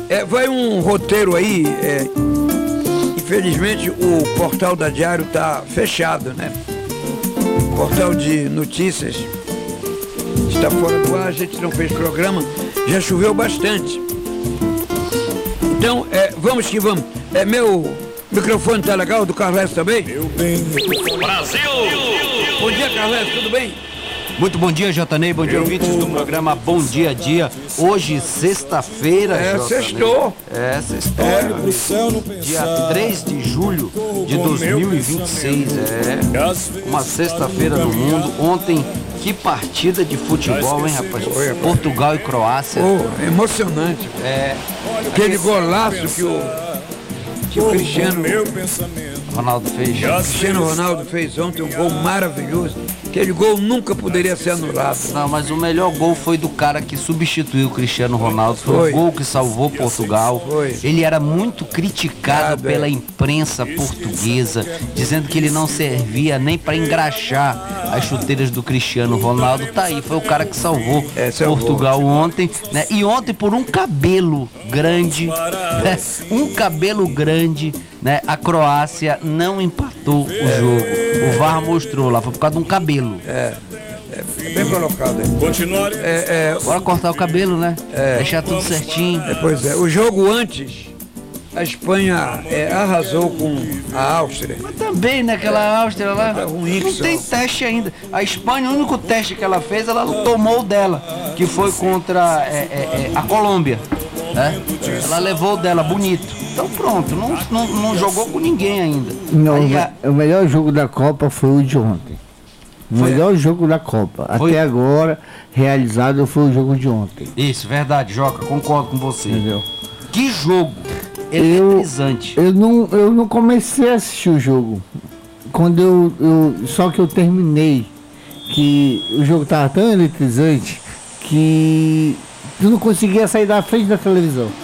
Vai um roteiro aí, infelizmente o portal da Diário está fechado, né? O portal de notícias está fora do ar, a gente não fez programa, já choveu bastante. Então, vamos que vamos. Meu microfone tá legal, do Carles também? Brasil! Bom dia, Carles, tudo bem? Muito bom dia, Jotanei, bom dia, ouvintes do programa Bom Dia a Dia. Hoje, sexta-feira, sextou. Sextou. Dia 3 de julho de 2026. Uma sexta-feira no mundo. Ontem, que partida de futebol, hein, rapaz? Portugal e Croácia. Emocionante. Aquele golaço que o Cristiano Ronaldo fez. Cristiano Ronaldo fez ontem, um gol maravilhoso. Aquele gol nunca poderia ser anulado. Não, mas o melhor gol foi do cara que substituiu o Cristiano Ronaldo. Foi o gol que salvou Portugal. Ele era muito criticado pela imprensa portuguesa, dizendo que ele não servia nem para engraxar as chuteiras do Cristiano Ronaldo. Tá aí, foi o cara que salvou Portugal ontem, né? E ontem por um cabelo grande, né? A Croácia não empatou o jogo. O VAR mostrou lá, foi por causa de um cabelo. Bem colocado aí. Bora cortar o cabelo, né? Deixar tudo certinho. Pois é, o jogo antes, a Espanha arrasou com a Áustria. Mas também, né? Aquela Áustria lá, ruim, não tem teste ainda. A Espanha, o único teste que ela fez, ela tomou o dela, que foi contra a Colômbia. Ela levou o dela bonito. Então pronto, não jogou com ninguém ainda. O melhor jogo da Copa foi o de ontem. O melhor jogo da Copa. Até agora, realizado, foi o jogo de ontem. Isso, verdade, Joca, concordo com você. Entendeu? Que jogo eletrizante. Eu não comecei a assistir o jogo. Quando só que eu terminei, que o jogo estava tão eletrizante que eu não conseguia sair da frente da televisão.